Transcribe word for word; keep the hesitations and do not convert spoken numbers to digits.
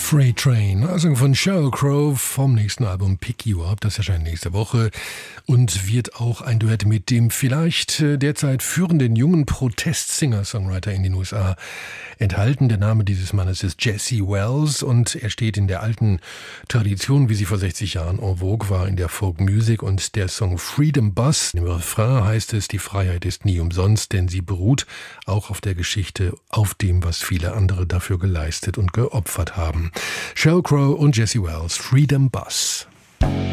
Freight Train, also von Sheryl Crow vom nächsten Album Pick You Up, das erscheint nächste Woche und wird auch ein Duett mit dem vielleicht derzeit führenden jungen Protest-Singer-Songwriter in den U S A enthalten. Der Name dieses Mannes ist Jesse Wells und er steht in der alten Tradition, wie sie vor sechzig Jahren en vogue war in der Folk Music, und der Song Freedom Bus. Im Refrain heißt es, die Freiheit ist nie umsonst, denn sie beruht auch auf der Geschichte, auf dem, was viele andere dafür geleistet und geopfert haben. Sheryl Crow und Jesse Wells, Freedom Bus.